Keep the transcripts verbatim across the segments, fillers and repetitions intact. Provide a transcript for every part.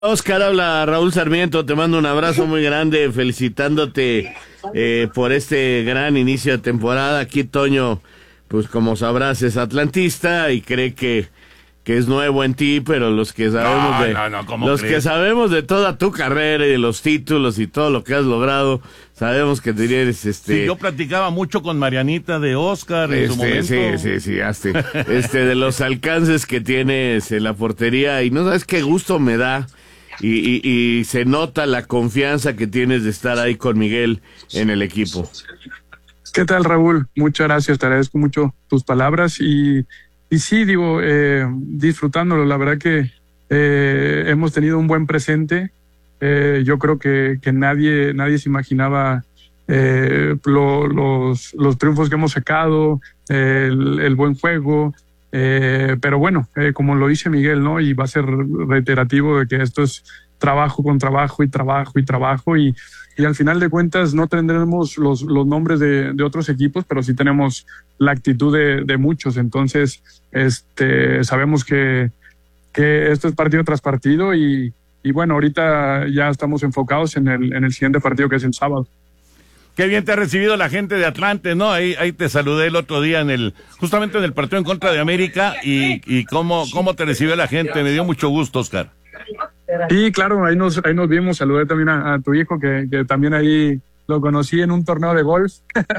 Oscar, habla Raúl Sarmiento, te mando un abrazo muy grande, felicitándote eh, por este gran inicio de temporada. Aquí Toño, pues como sabrás, es atlantista y cree que, que es nuevo en ti, pero los que sabemos no, de no, no, ¿cómo los crees? que sabemos de toda tu carrera y de los títulos y todo lo que has logrado, sabemos que eres este. Sí, yo platicaba mucho con Marianita de Oscar en Este, su momento. sí, sí, sí, hazte, este, de los alcances que tienes en la portería, y no sabes qué gusto me da. Y, y, y se nota la confianza que tienes de estar ahí con Miguel en el equipo. ¿Qué tal, Raúl? Muchas gracias, te agradezco mucho tus palabras y, y sí, digo, eh, disfrutándolo, la verdad que eh, hemos tenido un buen presente. Eh, yo creo que, que nadie, nadie se imaginaba eh, lo, los, los triunfos que hemos sacado, eh, el, el buen juego. Eh, pero bueno, eh, como lo dice Miguel, ¿no? Y va a ser reiterativo de que esto es trabajo con trabajo y trabajo y trabajo y, y al final de cuentas no tendremos los, los nombres de, de otros equipos, pero sí tenemos la actitud de, de muchos. Entonces, este, sabemos que, que esto es partido tras partido y, y bueno, ahorita ya estamos enfocados en el, en el siguiente partido, que es el sábado. Qué bien te ha recibido la gente de Atlante, ¿no? Ahí, ahí te saludé el otro día en el, justamente en el partido en contra de América y, y cómo, cómo te recibió la gente. Me dio mucho gusto, Oscar. Sí, claro, ahí nos, ahí nos vimos. Saludé también a, a tu hijo, que, que también ahí lo conocí en un torneo de golf.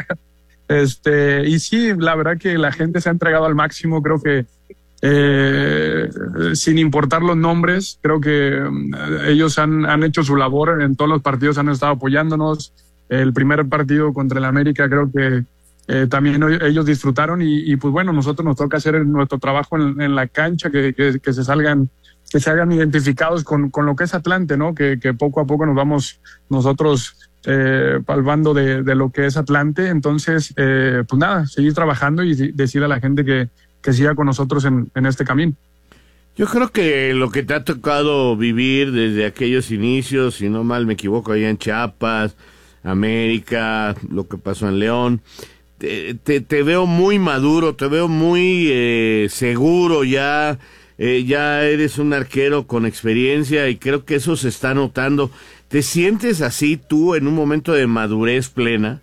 este, y sí, la verdad que la gente se ha entregado al máximo. Creo que eh, sin importar los nombres, creo que um, ellos han, han hecho su labor en todos los partidos, han estado apoyándonos. El primer partido contra el América creo que eh, también ellos disfrutaron y, y pues bueno, nosotros nos toca hacer nuestro trabajo en, en la cancha, que, que, que se salgan, que se hagan identificados con, con lo que es Atlante, ¿no? Que, que poco a poco nos vamos nosotros eh, palpando de, de lo que es Atlante. Entonces, eh, pues nada, seguir trabajando y decir a la gente que, que siga con nosotros en, en este camino. Yo creo que lo que te ha tocado vivir desde aquellos inicios, si no mal me equivoco, allá en Chiapas, América, lo que pasó en León, te, te, te veo muy maduro, te veo muy eh, seguro ya, eh, ya eres un arquero con experiencia y creo que eso se está notando. ¿Te sientes así tú en un momento de madurez plena?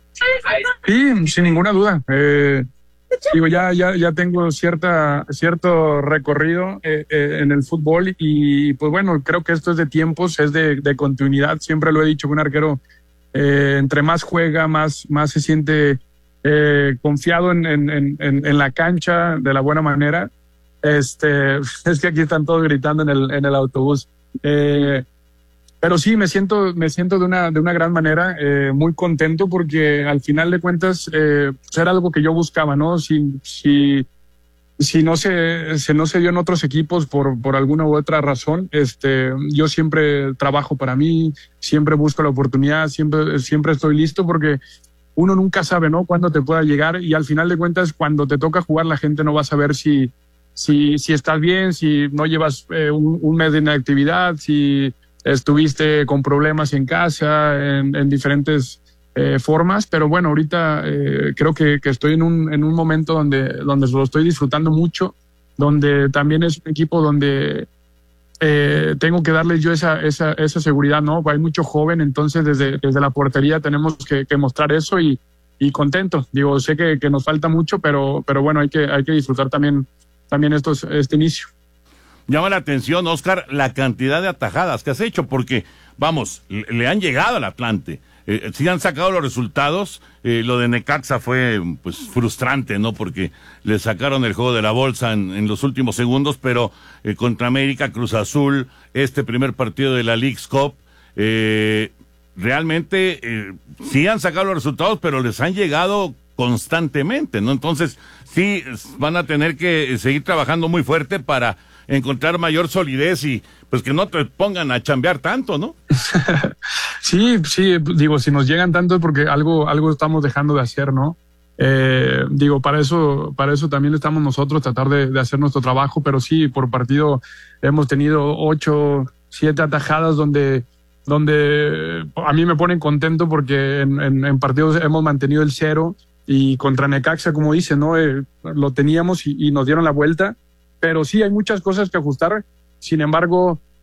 Sí, sin ninguna duda. Eh, digo, ya, ya, ya tengo cierta, cierto recorrido eh, eh, en el fútbol y pues bueno, creo que esto es de tiempos, es de, de continuidad. Siempre lo he dicho, que un arquero Eh, entre más juega, más, más se siente eh, confiado en, en, en, en la cancha de la buena manera. Este, es que aquí están todos gritando en el, en el autobús. Eh, pero sí, me siento, me siento de una, de una gran manera, eh, muy contento porque al final de cuentas eh, era algo que yo buscaba, ¿no? Si, si, si no se, si no se dio en otros equipos por, por alguna u otra razón, este, yo siempre trabajo para mí, siempre busco la oportunidad, siempre, siempre estoy listo porque uno nunca sabe, ¿no? Cuándo te pueda llegar y al final de cuentas, cuando te toca jugar, la gente no va a saber si, si, si estás bien, si no llevas eh, un, un mes de inactividad, si estuviste con problemas en casa, en, en diferentes Eh, formas, pero bueno, ahorita eh, creo que, que estoy en un, en un momento donde, donde lo estoy disfrutando mucho, donde también es un equipo donde eh, tengo que darles yo esa, esa, esa seguridad, ¿no? Hay mucho joven, entonces desde, desde la portería tenemos que, que mostrar eso y, y contento. Digo, sé que, que nos falta mucho, pero, pero bueno, hay que, hay que disfrutar también, también estos, este inicio. Llama la atención, Oscar, la cantidad de atajadas que has hecho, porque, vamos, le, le han llegado al Atlante. Eh, sí han sacado los resultados. Eh, lo de Necaxa fue pues frustrante, ¿no? Porque le sacaron el juego de la bolsa en, en los últimos segundos, pero eh, contra América, Cruz Azul, este primer partido de la Leagues Cup, eh, realmente eh, sí han sacado los resultados, pero les han llegado constantemente, ¿no? Entonces sí van a tener que seguir trabajando muy fuerte para encontrar mayor solidez y pues que no te pongan a chambear tanto, ¿no? Sí, sí, digo, si nos llegan tanto es porque algo, algo estamos dejando de hacer, ¿no? Eh, digo, para eso, para eso también estamos nosotros, tratar de, de hacer nuestro trabajo, pero sí, por partido hemos tenido ocho, siete atajadas donde, donde a mí me ponen contento porque en, en, en partidos hemos mantenido el cero y contra Necaxa, como dice, ¿no? Eh, lo teníamos y, y nos dieron la vuelta, pero sí hay muchas cosas que ajustar. Sin embargo,